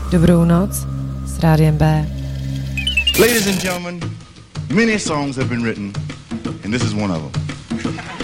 Dobrou noc s Rádiem B. Ladies and gentlemen, many songs have been written, and this is one of them.